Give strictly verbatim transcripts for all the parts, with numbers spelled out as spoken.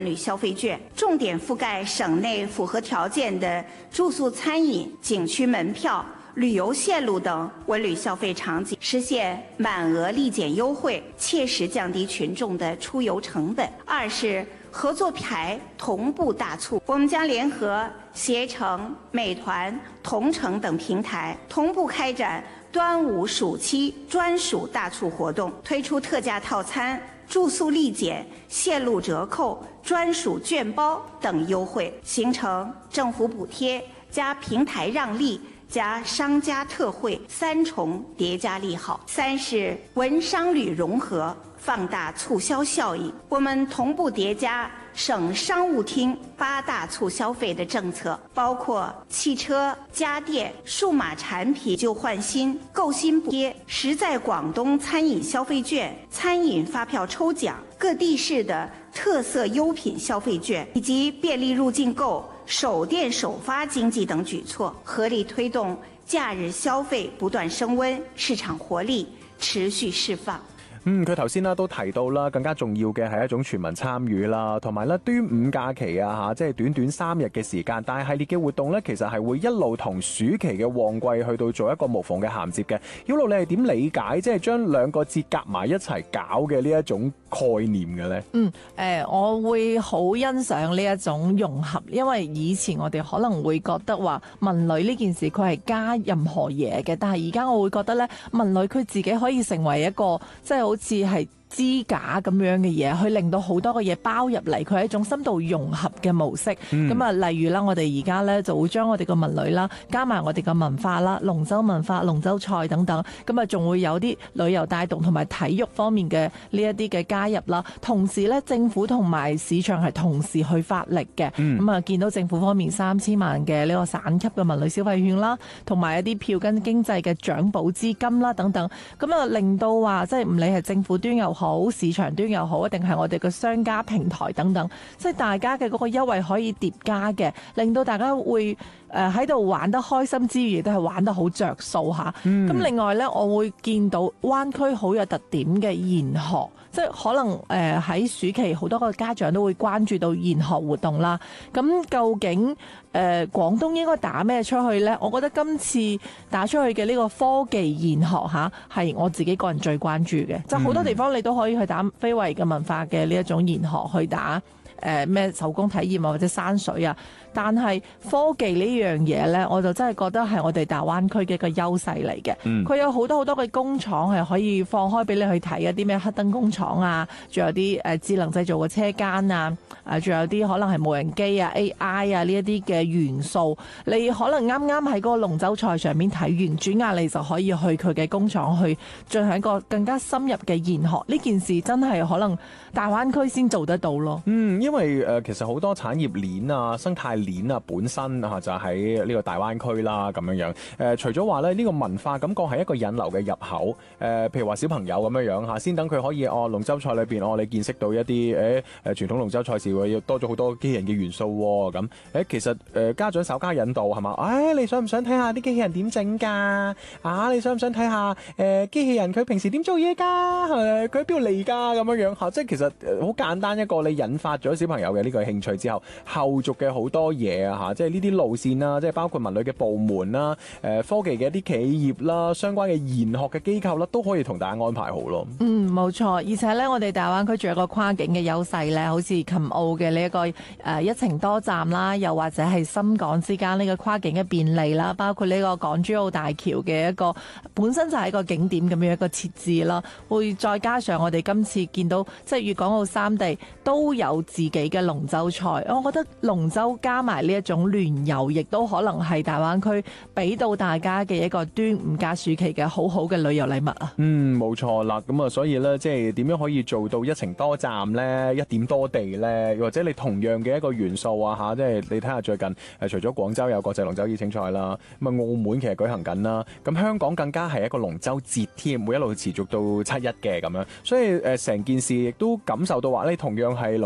旅消費券，重點覆蓋省內符合條件的住宿、餐飲、景區門票、旅遊線路等文旅消費場景，實現滿額立減優惠，切實降低群眾的出遊成本。二是合作牌同步大促，我們將聯合攜程、美團、同程等平台，同步開展端午暑期專屬大促活動，推出特價套餐、住宿立減、線路折扣、專屬券包等優惠，形成政府補貼加平台讓利加商家特惠三重疊加利好。三是文商旅融合，放大促銷效益，我們同步疊加省商務廳八大促消費的政策，包括汽車、家電、數碼產品舊換新、購新補貼、實在廣東餐飲消費券、餐飲發票抽獎、各地市的特色優品消費券，以及便利入境購、首店首發經濟等舉措，合力推動假日消費不斷升溫，市場活力持續釋放。 嗯，佢頭先啦都提到啦，更加重要嘅係一種全民參與啦，同埋咧端午假期啊嚇，即係短短三日嘅時間，但係系列嘅活動咧，其實係會一路同暑期嘅旺季去到做一個無縫嘅銜接嘅。曉露，你係點理解即係將兩個節夾埋一齊搞嘅呢一種概念嘅咧？ 嗯，誒、呃，我會好欣賞呢一種融合，因為以前我哋可能會覺得話文旅呢件事佢係加任何嘢嘅，但係而家我會覺得咧，文旅佢自己可以成為一個即係好似係支架咁樣嘅嘢，去令到好多嘅嘢包入嚟，佢係一種深度融合嘅模式。咁、嗯、啊，例如啦，我哋而家咧就會將我哋嘅文旅啦，加埋我哋嘅文化啦，龍舟文化、龍舟賽等等，咁啊，仲會有啲旅遊帶動同埋體育方面嘅呢一啲嘅加入啦。同時咧，政府同埋市場係同時去發力嘅。咁、嗯、啊，見到政府方面三千萬嘅呢個省級嘅文旅消費券啦，同埋一啲票根經濟嘅獎補資金啦等等，咁啊，令到話即係唔理係政府端又好，市場端又好，定係我哋嘅商家平台等等，即係大家嘅嗰個優惠可以疊加嘅，令到大家會誒喺度玩得開心之餘，亦都係玩得好着數嚇。咁、嗯、另外呢，我會見到灣區好有特點嘅研學，即係可能誒喺暑期好多個家長都會關注到研學活動啦。咁究竟誒、呃、廣東應該打咩出去呢？我覺得今次打出去嘅呢個科技研學嚇係我自己個人最關注嘅，即係好多地方你都可以去打非遺嘅文化嘅呢一種研學去打。誒咩、呃、手工體驗啊，或者山水啊，但係科技呢樣嘢呢，我就真係覺得係我哋大灣區嘅一個優勢嚟嘅。佢、嗯、有好多好多嘅工廠係可以放開俾你去睇，一啲咩黑燈工廠啊，仲有啲誒智能製造嘅車間啊，誒仲有啲可能係無人機啊、A I 啊呢一啲嘅元素，你可能啱啱喺嗰個龍舟賽上面睇完，轉眼你就可以去佢嘅工廠去進行一個更加深入嘅研學。呢件事真係可能大灣區先做得到咯。 嗯，因為誒、呃、其實好多產業鏈啊、生態鏈啊本身啊就喺呢個大灣區啦咁樣樣。誒、呃、除咗話咧呢、呢個文化感覺係一個引流嘅入口。誒、呃、譬如話小朋友咁樣樣嚇，先等佢可以哦龍舟賽裏邊哦你見識到一啲誒誒傳統龍舟賽事會要多咗好多機器人嘅元素喎咁。誒其實誒、呃、家長稍加引導係嘛？誒、哎、你想唔想睇下啲機器人點整㗎？啊你想唔想睇下誒機器人佢平時點做嘢㗎？誒佢喺邊度嚟㗎？咁樣樣嚇，即係其實好簡單一個你引發咗小朋友嘅呢個興趣之後，後續嘅好多嘢啊嚇，即係呢啲路線啦，即係包括文旅嘅部門啦、誒科技嘅一啲企業啦、相關嘅研學嘅機構啦，都可以同大家安排好咯。 嗯，冇錯，而且咧，我哋大灣區仲有一個跨境嘅優勢咧，好似琴澳嘅呢一個誒、呃、一程多站啦，又或者係深港之間呢個跨境嘅便利啦，包括呢個港珠澳大橋嘅一個本身就係一個景點咁樣一個設置啦，會再加上我哋今次見到即係粵港澳三地都有自己嘅龍舟賽，我覺得龍舟加埋呢一種聯遊，亦都可能係大灣區俾到大家嘅一個端午加暑期嘅好好嘅旅遊禮物啊！嗯， 冇錯啦，咁啊，所以咧，即係點樣可以做到一程多站咧，一點多地咧，或者你同樣嘅一個元素啊嚇，即係你睇下最近誒，除咗廣州有國際龍舟邀請賽啦，咁啊澳門其實舉行緊啦，咁香港更加係一個龍舟節添，會一路持續到七一嘅咁樣，所以誒成件事亦都感受到話咧，同樣係龍舟文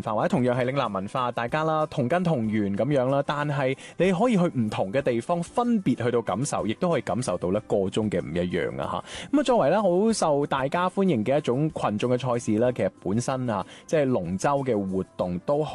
化，或者同樣係嶺南文化，大家啦同根同源咁樣啦，但係你可以去唔同嘅地方，分別去到感受，亦都可以感受到咧個中嘅唔一樣啊嚇。咁啊，作為咧好受大家歡迎嘅一種群眾嘅賽事咧，其實本身啊，即係龍舟嘅活動都好